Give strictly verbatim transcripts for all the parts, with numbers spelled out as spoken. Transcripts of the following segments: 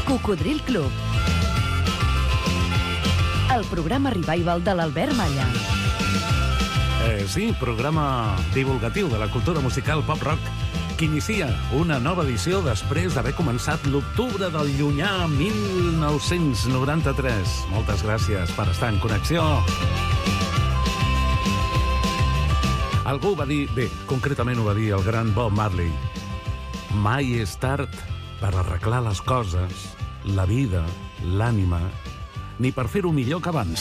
Cocodril Club. El programa revival de l'Albert Malla. Eh, sí, programa divulgatiu de la cultura musical pop-rock que inicia una nova edició després d'haver començat l'octubre del llunyà mil nou-cents noranta-tres. Moltes gràcies per estar en connexió. Algú va dir, bé, concretament ho va dir el gran Bob Marley, mai és tard per arreglar les coses, la vida, l'ànima, ni per fer-ho millor que abans.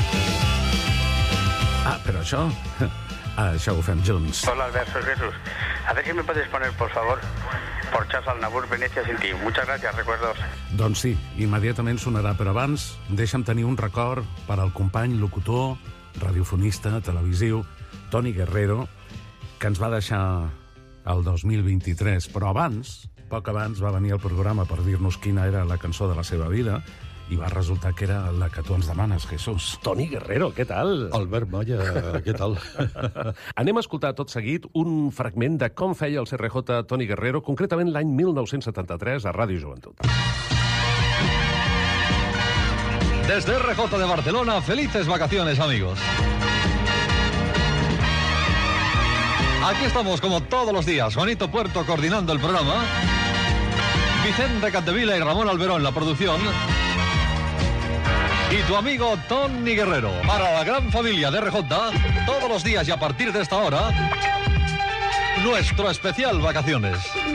Ah, però això, això ho fem junts. Hola, Albert, soy Jesús. A ver si me puedes poner, por favor, por Charles Aznavour, Venecia sin ti. Muchas gracias, recuerdos. Doncs sí, immediatament sonarà, però abans deixa'm tenir un record per al company locutor, radiofonista, televisiu, Toni Guerrero, que ens va deixar el dos mil vint-i-tres, però abans, poc abans, va venir al programa per dir-nos quina era la cançó de la seva vida i va resultar que era la que tu ens demanes, Jesús. Toni Guerrero, què tal? Albert Malla, què tal? Anem a escoltar tot seguit un fragment de com feia el C R J Toni Guerrero, concretament l'any mil nou-cents setanta-tres a Ràdio Joventut. Desde R J de Barcelona, felices vacaciones, amigos. Aquí estamos, como todos los días, Juanito Puerto coordinando el programa, Vicente Capdevila y Ramón Alberó en la producción, y tu amigo Toni Guerrero. Para la gran familia de R J, todos los días y a partir de esta hora, nuestro especial vacaciones.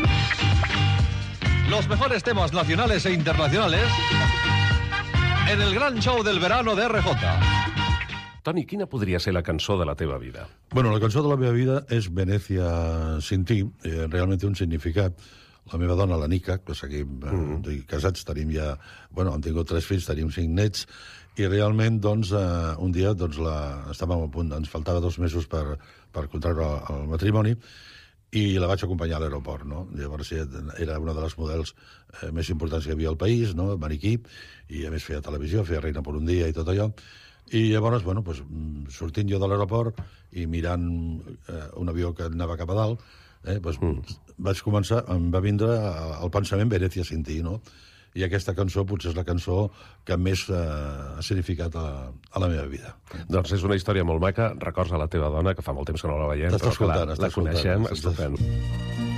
Los mejores temas nacionales e internacionales en el gran show del verano de R J. Toni, quina podria ser la cançó de la teva vida? Bueno, la cançó de la meva vida és Venècia sin ti. Eh, realment té un significat. La meva dona, la Nica, que seguim eh, mm -hmm. casats, tenim ja... Bueno, hem tingut tres fills, tenim cinc nets, i realment, doncs, eh, un dia, doncs, la, estàvem a punt, ens faltava dos mesos per, per contraure el matrimoni, i la vaig acompanyar a l'aeroport, no? Llavors era una de les models eh, més importants que hi havia al país, no? Maniquí, i a més feia televisió, feia Reina per un dia i tot allò. I llavors, bueno, pues, sortint jo de l'aeroport i mirant eh, un avió que anava cap a dalt, eh, pues, mm. vaig començar, em va vindre el pensament Venècia sin ti, no? I aquesta cançó potser és la cançó que més eh, ha significat a, a la meva vida. Doncs és una història molt maca, records a la teva dona, que fa molt temps que no la veiem, però que la, la coneixem, estupend.